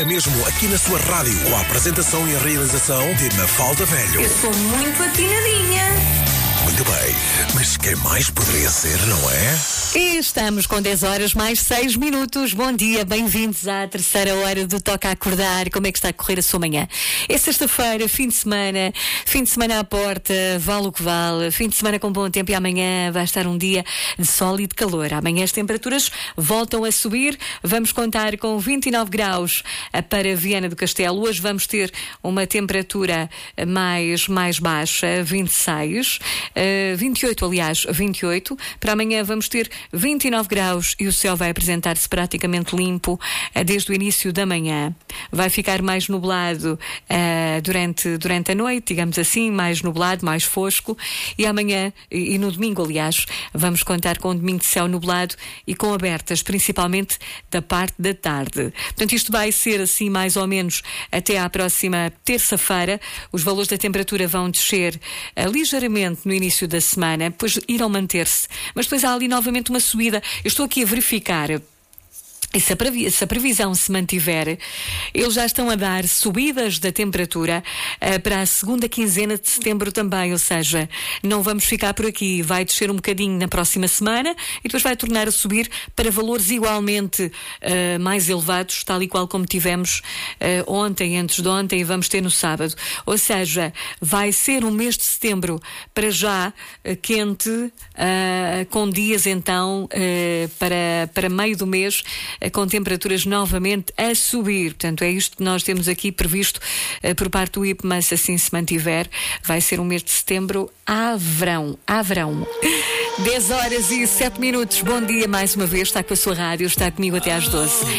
Mesmo aqui na sua rádio, com a apresentação e a realização de Mafalda Velho. Eu sou muito atinadinha. Muito bem, mas quem mais poderia ser, não é? E estamos com 10 horas mais 6 minutos. Bom dia, bem-vindos à terceira hora do Toca a Acordar. Como é que está a correr a sua manhã? É sexta-feira, fim de semana à porta, vale o que vale. Fim de semana com bom tempo e amanhã vai estar um dia de sol e de calor. Amanhã as temperaturas voltam a subir. Vamos contar com 29 graus para Viana do Castelo. Hoje vamos ter uma temperatura mais baixa, 26. 28, aliás, 28. Para amanhã vamos ter 29 graus e o céu vai apresentar-se praticamente limpo desde o início da manhã. Vai ficar mais nublado durante a noite, digamos assim, mais nublado, mais fosco. E amanhã, e no domingo, aliás, vamos contar com um domingo de céu nublado e com abertas, principalmente da parte da tarde. Portanto, isto vai ser assim mais ou menos até à próxima terça-feira. Os valores da temperatura vão descer ligeiramente no início da semana, depois irão manter-se, mas depois há ali novamente uma subida. Eu estou aqui a verificar. E se a previsão se mantiver, eles já estão a dar subidas da temperatura para a segunda quinzena de setembro também, ou seja, não vamos ficar por aqui, vai descer um bocadinho na próxima semana e depois vai tornar a subir para valores igualmente mais elevados, tal e qual como tivemos ontem, antes de ontem, e vamos ter no sábado. Ou seja, vai ser um mês de setembro para já quente, com dias então para meio do mês com temperaturas novamente a subir. Portanto, é isto que nós temos aqui previsto por parte do IPMA. Se assim se mantiver, vai ser um mês de setembro a verão. 10 horas e 7 minutos. Bom dia mais uma vez. Está com a sua rádio, está comigo até às 12.